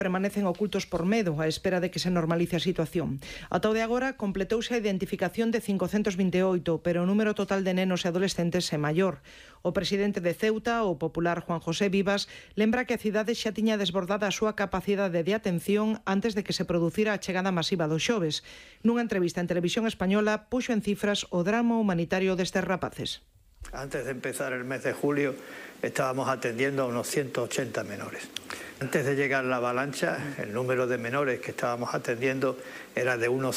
permanecen ocultos por medo á espera de que se normalice a situación. Ata o de agora completouse a identificación de 528, pero o número total de nenos e adolescentes é maior. O presidente de Ceuta, o popular Juan José Vivas, lembra que a cidade xa tiña desbordada a súa capacidade de atención antes de que se producira a chegada masiva dos xoves. Nunha entrevista en Televisión Española puxo en cifras o drama humanitario destes rapaces. Antes de empezar el mes de julio estábamos atendiendo a unos 180 menores. Antes de llegar la avalancha, el número de menores que estábamos atendiendo era de unos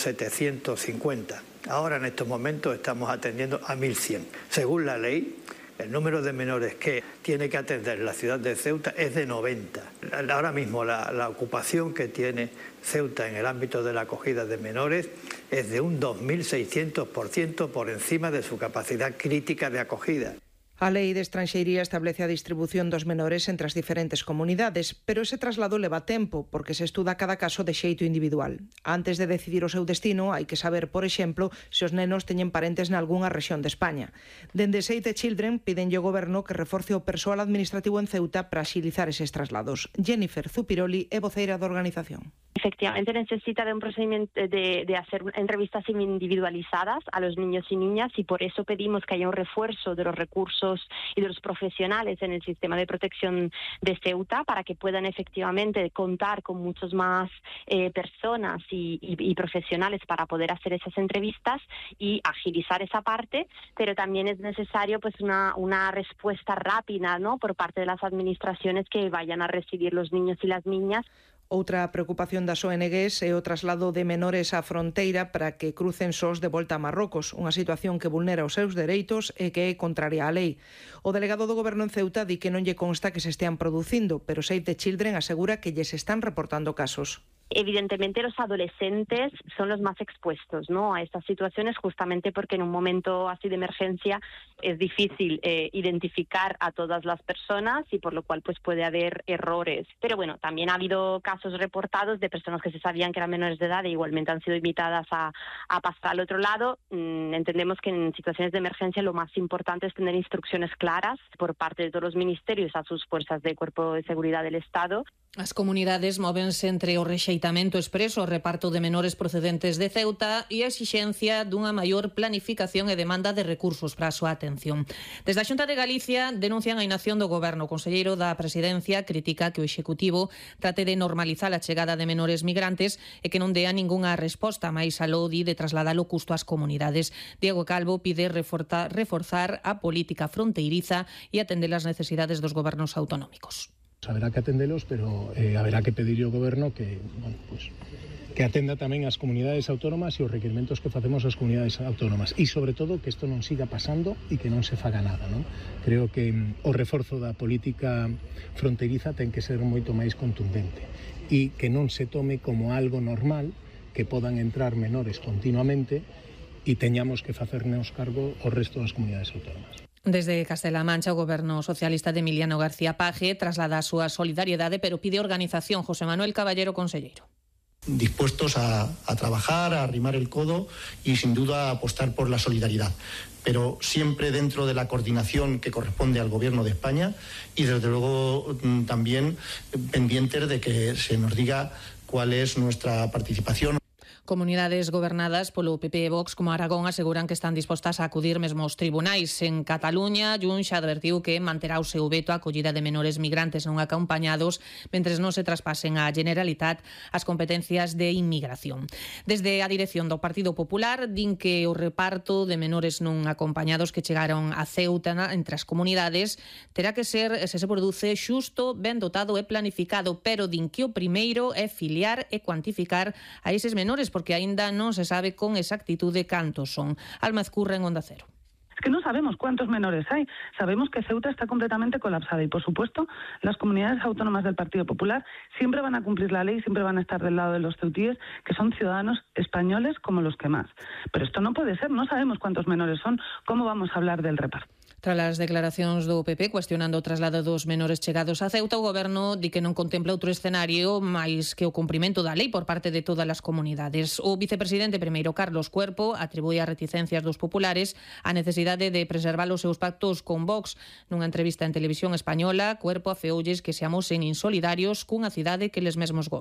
750. Ahora en estos momentos estamos atendiendo a 1100. Según la ley, el número de menores que tiene que atender la ciudad de Ceuta es de 90. Ahora mismo la ocupación que tiene Ceuta en el ámbito de la acogida de menores es de un 2600% por encima de su capacidad crítica de acogida. A Lei de Estranxeiría establece a distribución dos menores entre as diferentes comunidades, pero ese traslado leva tempo, porque se estuda cada caso de xeito individual. Antes de decidir o seu destino, hai que saber, por exemplo, se os nenos teñen parentes nalgunha rexión de España. Dende Save the Children pidenlle ao Goberno que reforce o persoal administrativo en Ceuta para axilizar eses traslados. Jennifer Zupiroli é voceira da organización. Efectivamente necesita de un procedimiento de hacer entrevistas individualizadas a los niños y niñas, y por eso pedimos que haya un refuerzo de los recursos y de los profesionales en el sistema de protección de Ceuta para que puedan efectivamente contar con muchos más personas y profesionales para poder hacer esas entrevistas y agilizar esa parte, pero también es necesario pues una respuesta rápida, ¿no?, por parte de las administraciones que vayan a recibir los niños y las niñas. Outra preocupación das ONGs é o traslado de menores á fronteira para que crucen sós de volta a Marrocos, unha situación que vulnera os seus dereitos e que é contraria á lei. O delegado do Goberno en Ceuta di que non lle consta que se estean producindo, pero Save the Children asegura que lles están reportando casos. Evidentemente los adolescentes son los más expuestos, ¿no?, a estas situaciones, justamente porque en un momento así de emergencia es difícil identificar a todas las personas y por lo cual pues puede haber errores. Pero bueno, también ha habido casos reportados de personas que se sabían que eran menores de edad e igualmente han sido invitadas a pasar al otro lado. Entendemos que en situaciones de emergencia lo más importante es tener instrucciones claras por parte de todos los ministerios a sus fuerzas de Cuerpo de Seguridad del Estado. As comunidades móvense entre o rexeitamento expreso ao reparto de menores procedentes de Ceuta e a exixencia dunha maior planificación e demanda de recursos para a súa atención. Desde a Xunta de Galicia denuncian a inacción do Goberno. O conselleiro da Presidencia critica que o Executivo trate de normalizar a chegada de menores migrantes e que non dea ningunha resposta, máis aló de trasladar o custo ás comunidades. Diego Calvo pide reforzar a política fronteiriza e atender as necesidades dos gobernos autonómicos. Haberá que atendelos, pero haberá que pedirle ao Goberno que, que atenda tamén as comunidades autónomas e os requerimentos que facemos ás comunidades autónomas e, sobre todo, que isto non siga pasando e que non se faga nada, non? Creo que o reforzo da política fronteriza ten que ser moito máis contundente e que non se tome como algo normal que podan entrar menores continuamente e teñamos que facernos cargo o resto das comunidades autónomas. Desde Castela Mancha, o Goberno socialista de Emiliano García Paje traslada a súa solidariedade, pero pide organización. José Manuel Caballero, conselleiro. Dispuestos a trabajar, a arrimar el codo y sin duda a apostar por la solidaridad, pero siempre dentro de la coordinación que corresponde al Gobierno de España y desde luego también pendientes de que se nos diga cuál es nuestra participación. Comunidades gobernadas polo PP e Vox como Aragón aseguran que están dispostas a acudir mesmo aos tribunais. En Cataluña, Junts xa advertiu que manterá o seu veto á acollida de menores migrantes non acompañados mentres non se traspasen á Generalitat as competencias de inmigración. Desde a dirección do Partido Popular din que o reparto de menores non acompañados que chegaron a Ceuta entre as comunidades terá que ser, se se produce, xusto, ben dotado e planificado, pero din que o primeiro é filiar e cuantificar a eses menores, porque aínda non se sabe con exactitude cantos son. Alma Ezcurra en Onda Cero. Es que no sabemos cuántos menores hay. Sabemos que Ceuta está completamente colapsada y, por supuesto, las comunidades autónomas del Partido Popular siempre van a cumplir la ley, siempre van a estar del lado de los ceutíes, que son ciudadanos españoles como los que más. Pero esto no puede ser, no sabemos cuántos menores son. ¿Cómo vamos a hablar del reparto? Tras as declaracións do PP cuestionando o traslado dos menores chegados a Ceuta, o Goberno di que non contempla outro escenario máis que o cumprimento da lei por parte de todas as comunidades. O vicepresidente primeiro, Carlos Cuerpo, atribúe as reticencias dos populares á necesidade de preservar os seus pactos con Vox. Nunha entrevista en Televisión Española, Cuerpo afeoulles que se amosen insolidarios cunha cidade que eles mesmos gobernan.